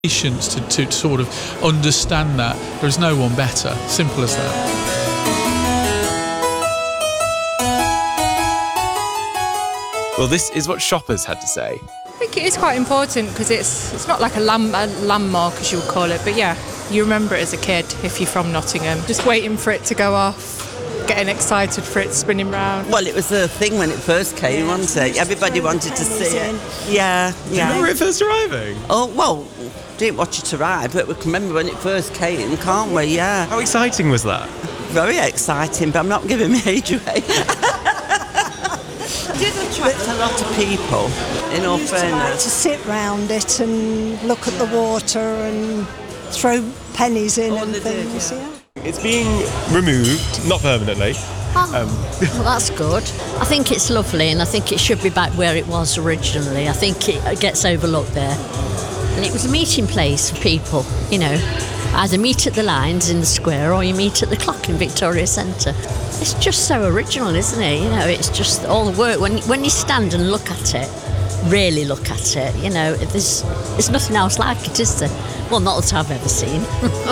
patience to sort of understand that there is no one better. Simple as that. Well, this is what shoppers had to say. I think it is quite important because it's not like a landmark, as you would call it, but yeah, you remember it as a kid if you're from Nottingham. Just waiting for it to go off, getting excited for it spinning round. Well, it was a thing when it first came, wasn't it? Everybody wanted to see it. Yeah. Do you remember it first arriving? Oh, well, didn't watch it arrive, but we can remember when it first came, can't we? Yeah. How exciting was that? Very exciting, but I'm not giving my age away. It did attract a lot of people, in all fairness. To sit round it and look at the water and throw pennies in and things. Yeah. It's being removed, not permanently. Well, that's good. I think it's lovely, and I think it should be back where it was originally. I think it gets overlooked there. And it was a meeting place for people, you know. Either meet at the Lions in the square or you meet at the clock in Victoria Centre. It's just so original, isn't it? You know, it's just all the work. When you stand and look at it, really look at it, you know, there's nothing else like it, is there? Well, not that I've ever seen.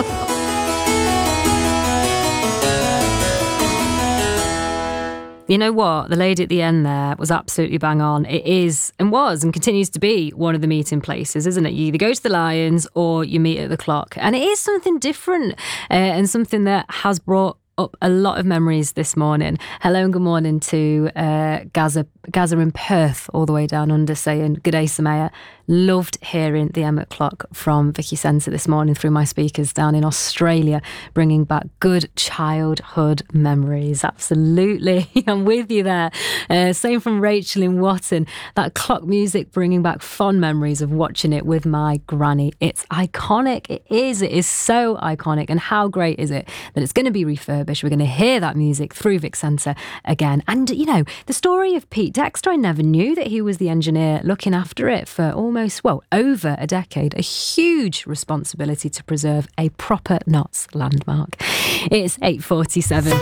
You know what? The lady at the end there was absolutely bang on. It is and was and continues to be one of the meeting places, isn't it? You either go to the Lions or you meet at the clock. And it is something different and something that has brought up a lot of memories this morning. Hello and good morning to Gaza in Perth, all the way down under, saying, "Good day, Samaya. Loved hearing the Emmett clock from Vicky Centre this morning through my speakers down in Australia, bringing back good childhood memories." Absolutely. I'm with you there. Same from Rachel in Watton. That clock music bringing back fond memories of watching it with my granny. It's iconic. It is so iconic. And how great is it that it's going to be refurbished? We're going to hear that music through Vic Centre again. And, you know, the story of Pete Dexter, I never knew that he was the engineer looking after it for over a decade. A huge responsibility to preserve a proper Notts landmark. It's 8:47.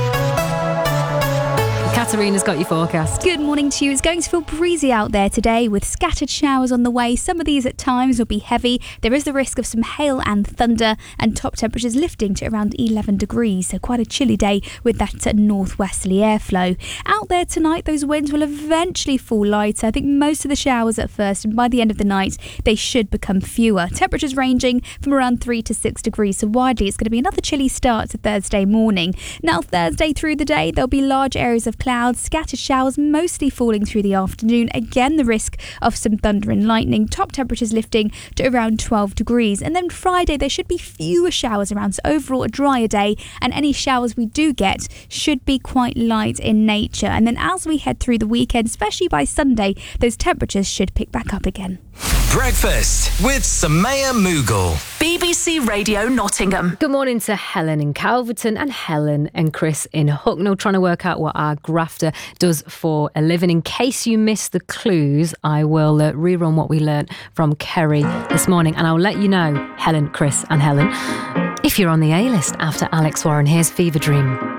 Katarina's got your forecast. Good morning to you. It's going to feel breezy out there today with scattered showers on the way. Some of these at times will be heavy. There is the risk of some hail and thunder, and top temperatures lifting to around 11 degrees. So quite a chilly day with that northwesterly airflow. Out there tonight, those winds will eventually fall lighter. I think most of the showers at first, and by the end of the night, they should become fewer. Temperatures ranging from around 3 to 6 degrees. So widely, it's going to be another chilly start to Thursday morning. Now, Thursday through the day, there'll be large areas of clouds, scattered showers mostly falling through the afternoon. Again, the risk of some thunder and lightning. Top temperatures lifting to around 12 degrees. And then Friday, there should be fewer showers around. So overall, a drier day. And any showers we do get should be quite light in nature. And then as we head through the weekend, especially by Sunday, those temperatures should pick back up again. Breakfast with Samaya Mughal. BBC Radio Nottingham. Good morning to Helen in Calverton and Helen and Chris in Hucknall, trying to work out what our grafter does for a living. In case you missed the clues, I will rerun what we learnt from Kerry this morning, and I'll let you know, Helen, Chris and Helen, if you're on the A-list after Alex Warren. Here's Fever Dream.